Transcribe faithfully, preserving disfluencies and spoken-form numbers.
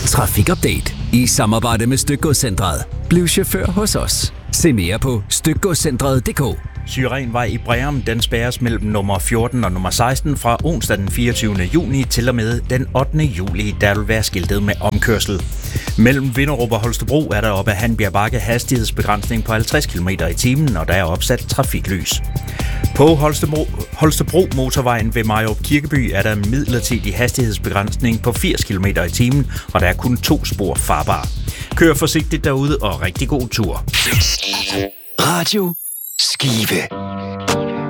Trafikupdate i samarbejde med Stykgodscentret. Bliv chauffør hos os. Se mere på stykgodscentret punktum d k. Syrenvej i Breum, den spærres mellem nummer fjorten og nummer seksten fra onsdag den fireogtyvende juni til og med den ottende juli. Der vil være skiltet med omkørsel. Mellem Vinderup og Holstebro er der oppe af Hanbjerg Bakke hastighedsbegrænsning på halvtreds kilometer i timen, og der er opsat trafiklys. På Holstebro, Holstebro motorvejen ved Mariup Kirkeby er der midlertidig hastighedsbegrænsning på firs kilometer i timen, og der er kun to spor farbare. Kør forsigtigt derude og rigtig god tur. Radio Skive.